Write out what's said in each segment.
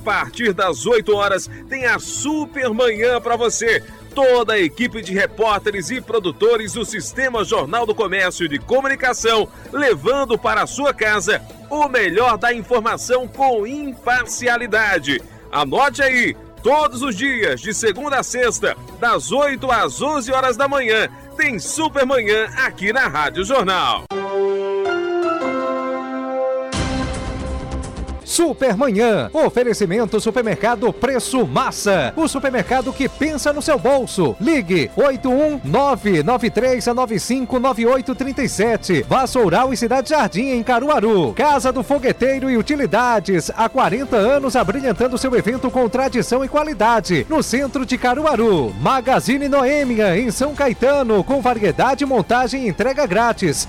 partir das 8 horas, tem a Super Manhã para você. Toda a equipe de repórteres e produtores do Sistema Jornal do Comércio de Comunicação, levando para a sua casa o melhor da informação com imparcialidade. Anote aí, todos os dias, de segunda a sexta, das 8 às 11 horas da manhã, tem Super Manhã aqui na Rádio Jornal. Supermanhã, oferecimento Supermercado Preço Massa, o supermercado que pensa no seu bolso. Ligue 81993959837, Vassoural e Cidade Jardim em Caruaru. Casa do Fogueteiro e Utilidades, há 40 anos abrilhantando seu evento com tradição e qualidade, no centro de Caruaru. Magazine Noêmia em São Caetano, com variedade, montagem e entrega grátis.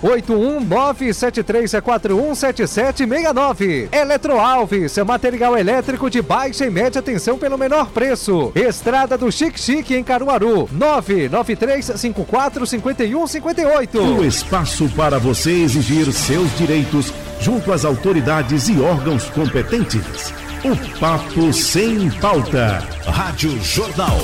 81973417769. Eletroalves, material elétrico de baixa e média tensão pelo menor preço. Estrada do Chique Chique em Caruaru, 993545158. Um espaço para você exigir seus direitos junto às autoridades e órgãos competentes. O Papo Sem Pauta. Rádio Jornal.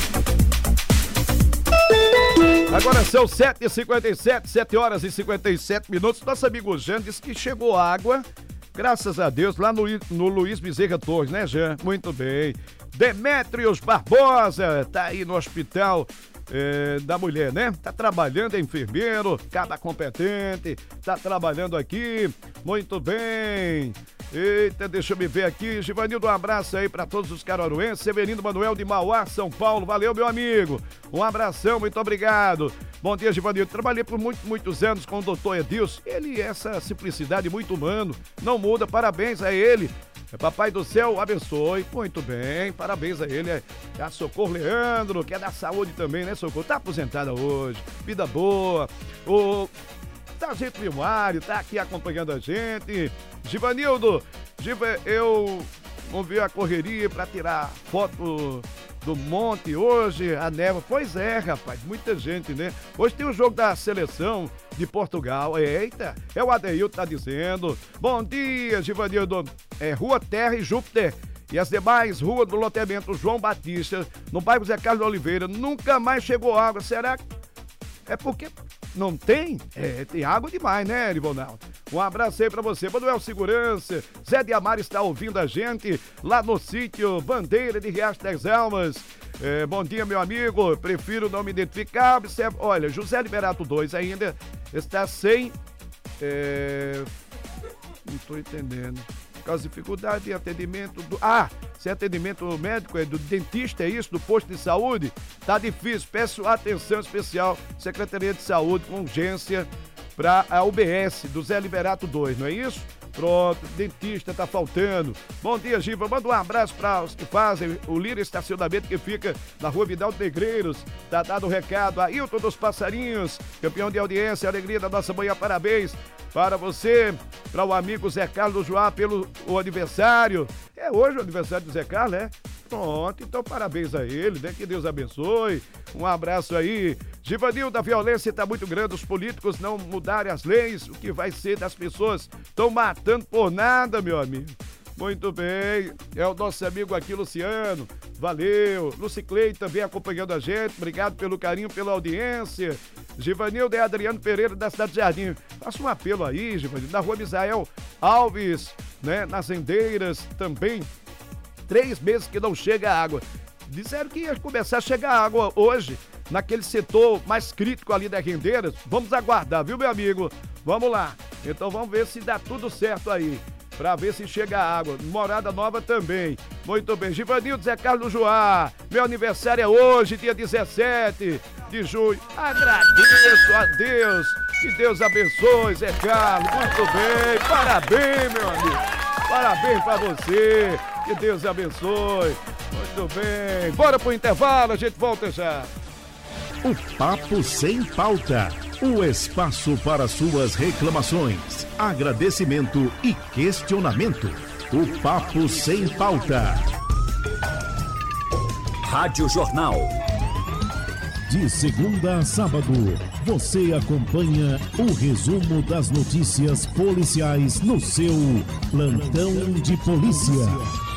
Agora são 7h57, 7 horas e 57 minutos. Nosso amigo Jean disse que chegou água, graças a Deus, lá no Luiz Bezerra Torres, né, Jean? Muito bem. Demétrios Barbosa tá aí no hospital da mulher, né? Tá trabalhando, é enfermeiro, cara competente, tá trabalhando aqui. Muito bem. Eita, deixa eu me ver aqui. Givanildo, um abraço aí pra todos os caruaruenses. Severino Manuel de Mauá, São Paulo. Valeu, meu amigo. Um abração, muito obrigado. Bom dia, Givanildo. Trabalhei por muitos anos com o doutor Edilson. Ele, essa simplicidade muito humano, não muda. Parabéns a ele. Papai do céu abençoe. Muito bem, parabéns a ele. A Socorro Leandro, que é da saúde também, né, Socorro? Tá aposentada hoje. Vida boa. O Sargento Vilmário tá aqui acompanhando a gente. Givanildo, eu vou ver a correria pra tirar foto do monte hoje, a névoa. Pois é, rapaz, muita gente, né? Hoje tem o jogo da seleção de Portugal. Eita, é o Adeilton tá dizendo. Bom dia, Givanildo. Rua Terra e Júpiter e as demais ruas do loteamento João Batista, no bairro Zé Carlos de Oliveira, nunca mais chegou água. Será que é porque não tem? Tem água demais, né, Rivonaldo? Um abraço aí pra você. Manuel Segurança, Zé de Amar está ouvindo a gente lá no sítio Bandeira de Riacho das Almas. Bom dia, meu amigo. Prefiro não me identificar. Olha, José Liberato 2 ainda está sem... Não estou entendendo. Por causa de dificuldade de atendimento do... sem atendimento médico, do dentista, é isso? Do posto de saúde? Tá difícil. Peço atenção especial, Secretaria de Saúde, com urgência, para a UBS do Zé Liberato 2, não é isso? Pronto, dentista tá faltando. Bom dia, Giva. Manda um abraço para os que fazem o Lira Estacionamento, que fica na Rua Vidal de Negreiros. Tá dado o recado. Ailton dos Passarinhos, campeão de audiência, alegria da nossa manhã. Parabéns para você, para o amigo Zé Carlos Joá pelo aniversário. É hoje o aniversário do Zé Carlos, né? Pronto, então parabéns a ele, né? Que Deus abençoe. Um abraço aí. Givanildo, a violência está muito grande, os políticos não mudarem as leis, o que vai ser das pessoas? Estão matando por nada, meu amigo. Muito bem, é o nosso amigo aqui, Luciano. Valeu. Luciclei também acompanhando a gente. Obrigado pelo carinho, pela audiência. Givanildo e Adriano Pereira da Cidade de Jardim. Faça um apelo aí, Givanildo, na Rua Misael Alves, né? Nas Rendeiras também. 3 meses que não chega água. Disseram que ia começar a chegar água hoje, naquele setor mais crítico ali das Rendeiras. Vamos aguardar, viu, meu amigo? Vamos lá. Então vamos ver se dá tudo certo aí, pra ver se chega água. Morada Nova também. Muito bem. Givanildo, Zé Carlos Joá. Meu aniversário é hoje, dia 17 de julho. Agradeço a Deus. Que Deus abençoe, Zé Carlos. Muito bem. Parabéns, meu amigo. Parabéns pra você. Que Deus abençoe. Muito bem. Bora pro intervalo, a gente volta já. O Papo Sem Pauta. O espaço para suas reclamações, agradecimento e questionamento. O Papo Sem Pauta. Rádio Jornal. De segunda a sábado, você acompanha o resumo das notícias policiais no seu Plantão de Polícia.